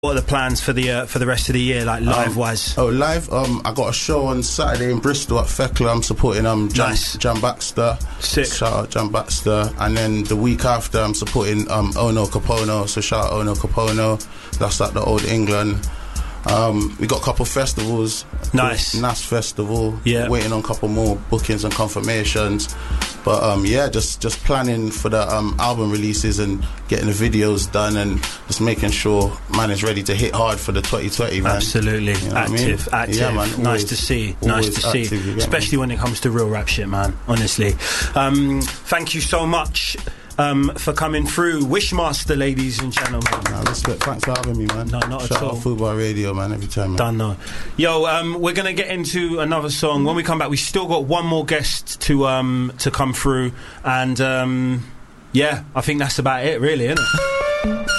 What are the plans for the rest of the year, like live wise? Live. I got a show on Saturday in Bristol at Thekla. I'm supporting Jan Baxter. Sick. Shout out Jan Baxter. And then the week after, I'm supporting Ono Capono. So shout out Ono Capono. That's at the Old England. We got a couple festivals. Nice. NAS Festival. Yeah. Waiting on a couple more bookings and confirmations. But just planning for the album releases and getting the videos done and just making sure man is ready to hit hard for the 2020, man. Absolutely. You know active. Yeah, man. Always, nice to see. Especially when it comes to real rap shit, man. Honestly. Thank you so much for coming through. Wishmaster, ladies and gentlemen. Nah, respect. Thanks for having me, man. No, not Shout at all. out Football Radio, man, every time, man. Done, no. Yo, we're going to get into another song. When we come back, we still got one more guest to come through. And, I think that's about it, really, isn't it?